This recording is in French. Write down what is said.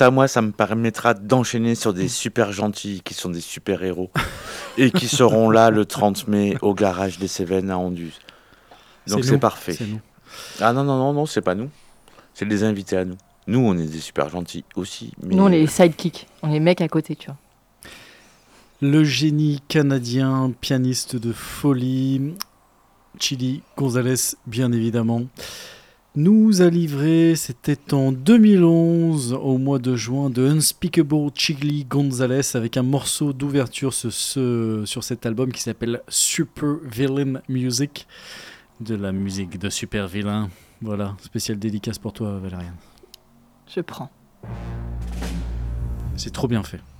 moi, ça me permettra d'enchaîner sur des super gentils qui sont des super héros et qui seront là le 30 mai au garage des Cévennes à Anduze. Donc c'est parfait. C'est nous. Ah non, c'est pas nous. C'est les invités à nous. Nous, on est des super gentils aussi. Mais... Nous, on est les sidekicks. On est les mecs à côté, tu vois. Le génie canadien, pianiste de folie, Chili Gonzalez, bien évidemment, nous a livré, c'était en 2011, au mois de juin, de Unspeakable Chili Gonzalez, avec un morceau d'ouverture sur cet album qui s'appelle Super Villain Music, de la musique de super vilain. Voilà, spéciale dédicace pour toi, Valériane. Je prends. C'est trop bien fait.